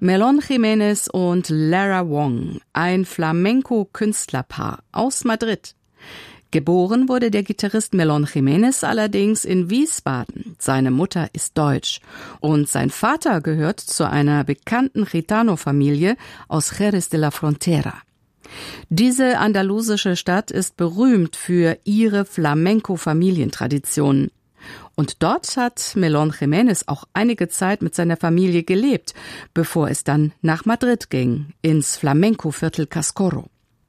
Melón Jiménez und Lara Wong, ein Flamenco-Künstlerpaar aus Madrid. Geboren wurde der Gitarrist Melón Jiménez allerdings in Wiesbaden. Seine Mutter ist deutsch und sein Vater gehört zu einer bekannten Gitano-Familie aus Jerez de la Frontera. Diese andalusische Stadt ist berühmt für ihre Flamenco-Familientraditionen. Und dort hat Melón Jiménez auch einige Zeit mit seiner Familie gelebt, bevor es dann nach Madrid ging, ins Flamenco-Viertel Cascorro.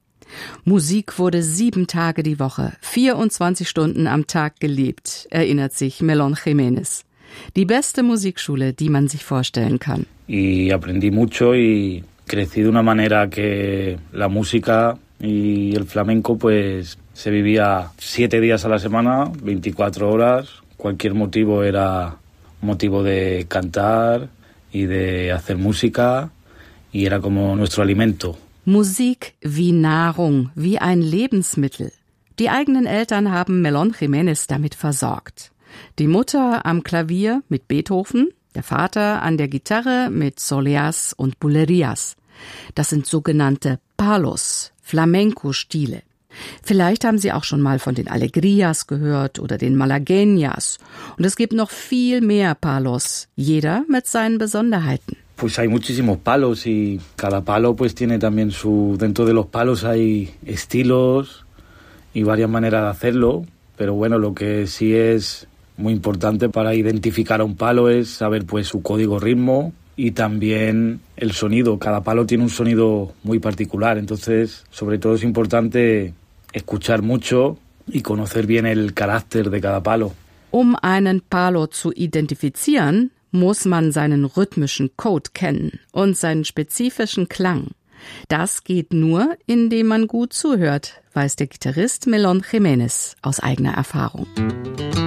Musik wurde 7 Tage die Woche, 24 Stunden am Tag gelebt, erinnert sich Melón Jiménez. Die beste Musikschule, die man sich vorstellen kann. Y aprendí mucho y crecí de una manera que la música y el flamenco pues se vivía 7 días a la semana, 24 horas. Cualquier motivo era motivo de cantar y de hacer música y era como nuestro alimento. Musik wie Nahrung, wie ein Lebensmittel. Die eigenen Eltern haben Melón Jiménez damit versorgt. Die Mutter am Klavier mit Beethoven, der Vater an der Gitarre mit Soleás und Bulerías. Das sind sogenannte Palos, Flamenco-Stile. Vielleicht haben Sie auch schon mal von den Alegrías gehört oder den Malagueñas. Und es gibt noch viel mehr Palos, jeder mit seinen Besonderheiten. Pues hay muchísimos palos y cada palo pues tiene también dentro de los palos hay estilos y varias maneras de hacerlo, pero bueno, lo que sí es muy importante para identificar a un palo es saber pues su código ritmo y también el sonido. Cada palo tiene un sonido muy particular, entonces sobre todo es importante escuchar mucho y conocer bien el carácter de cada palo. Einen Palo zu identifizieren, muss man seinen rhythmischen Code kennen und seinen spezifischen Klang. Das geht nur, indem man gut zuhört, weiß der Gitarrist Melón Jiménez aus eigener Erfahrung.